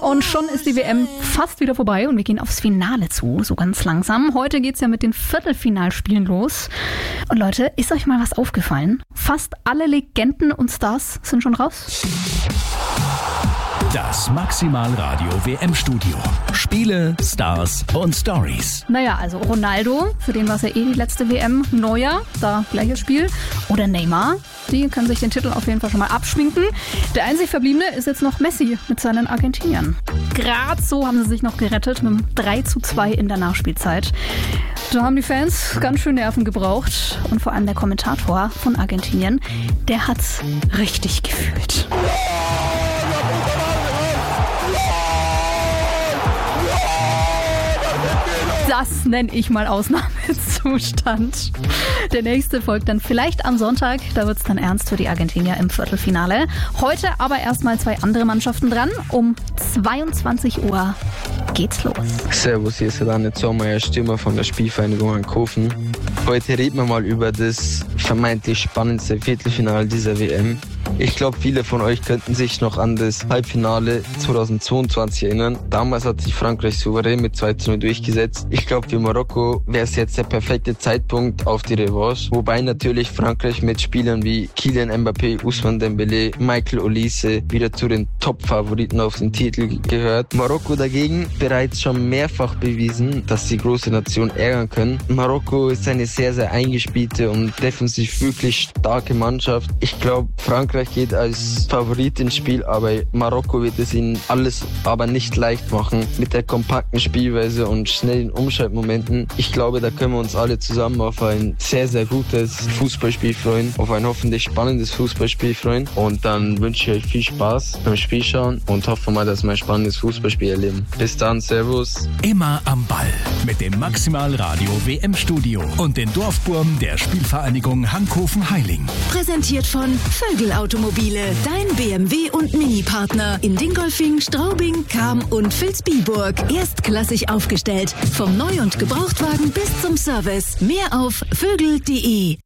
Und schon ist die WM fast wieder vorbei und wir gehen aufs Finale zu, so ganz langsam. Heute geht's ja mit den Viertelfinalspielen los. Und Leute, ist euch mal was aufgefallen? Fast alle Legenden und Stars sind schon raus. Das Maximalradio WM-Studio. Spiele, Stars und Stories. Naja, also Ronaldo, für den war es ja die letzte WM. Neuer, da gleiches Spiel. Oder Neymar, die können sich den Titel auf jeden Fall schon mal abschminken. Der einzig Verbliebene ist jetzt noch Messi mit seinen Argentiniern. Gerade so haben sie sich noch gerettet mit einem 3:2 in der Nachspielzeit. Da haben die Fans ganz schön Nerven gebraucht. Und vor allem der Kommentator von Argentinien, der hat's richtig gefühlt. Das nenne ich mal Ausnahmezustand. Der nächste folgt dann vielleicht am Sonntag. Da wird es dann ernst für die Argentinier im Viertelfinale. Heute aber erstmal 2 andere Mannschaften dran. Um 22 Uhr geht's los. Servus, hier ist der Daniel Zollmeier, Stürmer von der Spielvereinigung Hankofen. Heute reden wir mal über das vermeintlich spannendste Viertelfinale dieser WM. Ich glaube, viele von euch könnten sich noch an das Halbfinale 2022 erinnern. Damals hat sich Frankreich souverän mit 2:0 durchgesetzt. Ich glaube, für Marokko wäre es jetzt der perfekte Zeitpunkt auf die Revanche. Wobei natürlich Frankreich mit Spielern wie Kylian Mbappé, Ousmane Dembélé, Michael Olise wieder zu den Top-Favoriten auf den Titel gehört. Marokko dagegen bereits schon mehrfach bewiesen, dass die große Nation ärgern können. Marokko ist eine sehr, sehr eingespielte und defensiv wirklich starke Mannschaft. Ich glaube, Frankreich geht als Favorit ins Spiel, aber Marokko wird es ihnen alles aber nicht leicht machen mit der kompakten Spielweise und schnellen Umschaltmomenten. Ich glaube, da können wir uns alle zusammen auf ein sehr, sehr gutes Fußballspiel freuen, auf ein hoffentlich spannendes Fußballspiel freuen und dann wünsche ich euch viel Spaß beim Spiel schauen und hoffe mal, dass wir ein spannendes Fußballspiel erleben. Bis dann, Servus. Immer am Ball mit dem Maximalradio WM-Studio und den Dorfburm der Spielvereinigung Hankofen-Heiling. Präsentiert von Vögel Automobile, dein BMW und Mini-Partner in Dingolfing, Straubing, Cham und Vilsbiburg. Erstklassig aufgestellt, vom Neu- und Gebrauchtwagen bis zum Service. Mehr auf vögel.de.